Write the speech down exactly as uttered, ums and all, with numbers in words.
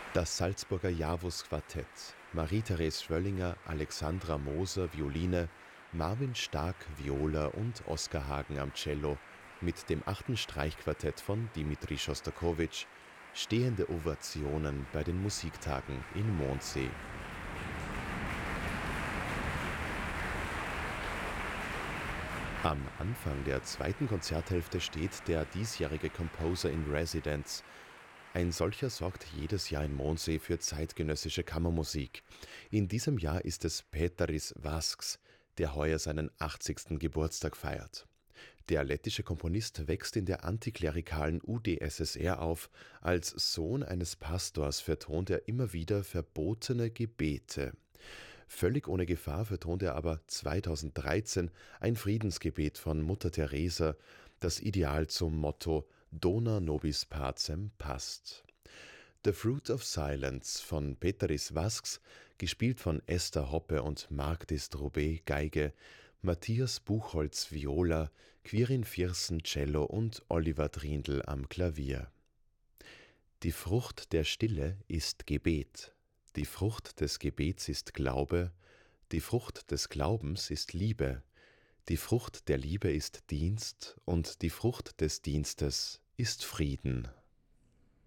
Das Salzburger Javus Quartett, Marie-Therese Schwöllinger, Alexandra Moser Violine, Marvin Stark Viola und Oskar Hagen am Cello mit dem achten Streichquartett von Dimitri Schostakowitsch, stehende Ovationen bei den Musiktagen in Mondsee. Am Anfang der zweiten Konzerthälfte steht der diesjährige Composer in Residence. Ein solcher sorgt jedes Jahr in Mondsee für zeitgenössische Kammermusik. In diesem Jahr ist es Pēteris Vasks, der heuer seinen achtzigsten Geburtstag feiert. Der lettische Komponist wächst in der antiklerikalen U d S S R auf. Als Sohn eines Pastors vertont er immer wieder verbotene Gebete. Völlig ohne Gefahr vertont er aber zweitausenddreizehn ein Friedensgebet von Mutter Teresa, das ideal zum Motto Dona nobis pacem passt. The Fruit of Silence von Pēteris Vasks, gespielt von Esther Hoppe und Marc Destrubé Geige, Matthias Buchholz Viola, Quirin Viersen Cello und Oliver Trindl am Klavier. Die Frucht der Stille ist Gebet, die Frucht des Gebets ist Glaube, die Frucht des Glaubens ist Liebe, die Frucht der Liebe ist Dienst und die Frucht des Dienstes ist Frieden.